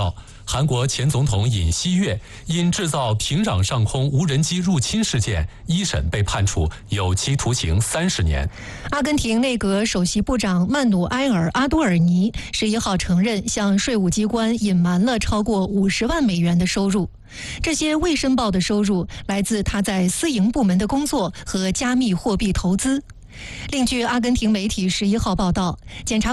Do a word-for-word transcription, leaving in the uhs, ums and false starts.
道，韩国前总统尹锡悦因制造平壤上空无人机入侵事件，一审被判处有期徒刑三十年。 阿根廷内阁首席部长曼努埃尔·阿多尔尼十一号承认，向税务机关隐瞒了超过五十万美元的收入。这些未申报的收入来自他在私营部门的工作和加密货币投资。另据阿根廷媒体十一号报道，检察